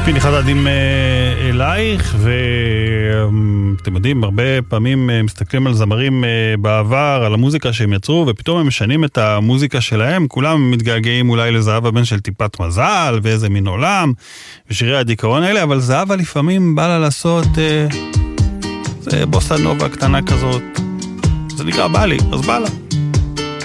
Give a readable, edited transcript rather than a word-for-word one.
פיני חדדים אלייך, ואתם יודעים, הרבה פעמים מסתכלים על זמרים בעבר, על המוזיקה שהם יצרו, ופתאום הם משנים את המוזיקה שלהם, כולם מתגעגעים אולי לזהבה בן של טיפת מזל, ואיזה מין עולם, ושירי הדיכאון האלה, אבל זהבה לפעמים בא לה לעשות, זה בוסה נובה קטנה כזאת, זה נקרא בא לי, אז בא לה.